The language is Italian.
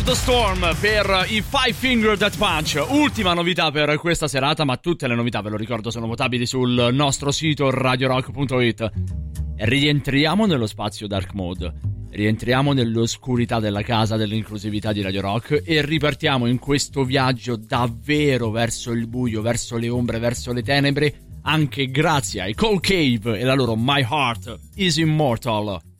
of the Storm per i Five Finger Death Punch. Ultima novità per questa serata, ma tutte le novità, ve lo ricordo, sono votabili sul nostro sito radiorock.it. Rientriamo nello spazio dark mode, rientriamo nell'oscurità della casa dell'inclusività di Radio Rock e ripartiamo in questo viaggio davvero verso il buio, verso le ombre, verso le tenebre, anche grazie ai Cold Cave e la loro My Heart is Immortal.